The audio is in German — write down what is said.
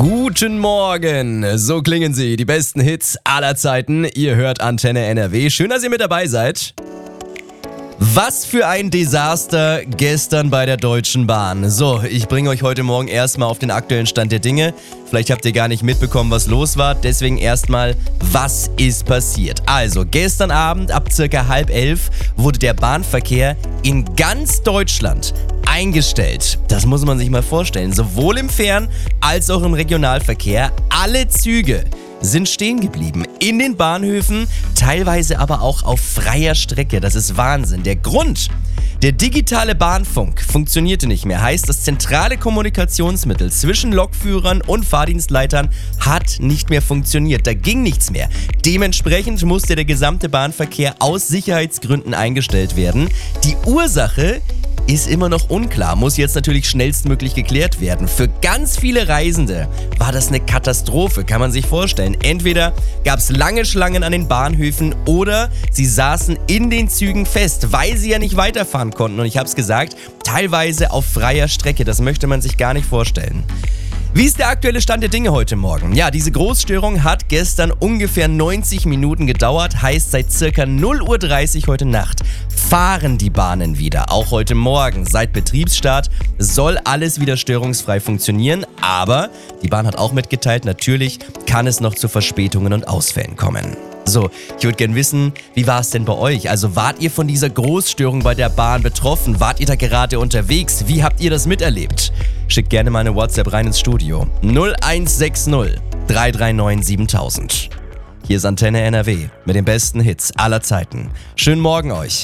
Guten Morgen, so klingen sie, die besten Hits aller Zeiten. Ihr hört Antenne NRW, schön, dass ihr mit dabei seid. Was für ein Desaster gestern bei der Deutschen Bahn. So, ich bringe euch heute Morgen erstmal auf den aktuellen Stand der Dinge. Vielleicht habt ihr gar nicht mitbekommen, was los war. Deswegen erstmal, was ist passiert? Also, gestern Abend ab circa 10:30 wurde der Bahnverkehr in ganz Deutschland eingestellt. Das muss man sich mal vorstellen. Sowohl im Fern- als auch im Regionalverkehr. Alle Züge sind stehen geblieben. In den Bahnhöfen, teilweise aber auch auf freier Strecke. Das ist Wahnsinn. Der Grund: der digitale Bahnfunk funktionierte nicht mehr. Heißt, das zentrale Kommunikationsmittel zwischen Lokführern und Fahrdienstleitern hat nicht mehr funktioniert. Da ging nichts mehr. Dementsprechend musste der gesamte Bahnverkehr aus Sicherheitsgründen eingestellt werden. Die Ursache ist immer noch unklar, muss jetzt natürlich schnellstmöglich geklärt werden. Für ganz viele Reisende war das eine Katastrophe, kann man sich vorstellen. Entweder gab es lange Schlangen an den Bahnhöfen oder sie saßen in den Zügen fest, weil sie ja nicht weiterfahren konnten. Und ich habe es gesagt, teilweise auf freier Strecke, das möchte man sich gar nicht vorstellen. Wie ist der aktuelle Stand der Dinge heute Morgen? Ja, diese Großstörung hat gestern ungefähr 90 Minuten gedauert, heißt seit circa 0:30 Uhr heute Nacht fahren die Bahnen wieder. Auch heute Morgen, seit Betriebsstart, soll alles wieder störungsfrei funktionieren, aber die Bahn hat auch mitgeteilt, natürlich kann es noch zu Verspätungen und Ausfällen kommen. So, ich würde gerne wissen, wie war es denn bei euch? Also wart ihr von dieser Großstörung bei der Bahn betroffen? Wart ihr da gerade unterwegs? Wie habt ihr das miterlebt? Schickt gerne mal eine WhatsApp rein ins Studio. 0160 339 7000. Hier ist Antenne NRW mit den besten Hits aller Zeiten. Schönen Morgen euch.